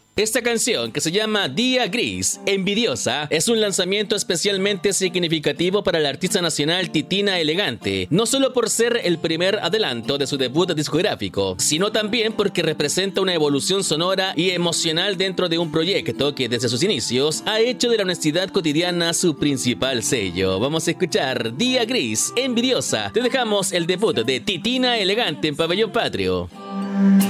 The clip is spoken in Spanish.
Esta canción, que se llama Día Gris, Envidiosa, es un lanzamiento especialmente significativo para la artista nacional Titina Elegante, no solo por ser el primer adelanto de su debut discográfico, sino también porque representa una evolución sonora y emocional dentro de un proyecto que desde sus inicios ha hecho de la honestidad cotidiana su principal sello. Vamos a escuchar Día Gris, Envidiosa. Te dejamos el debut de Titina Elegante en Pabellón Patrio.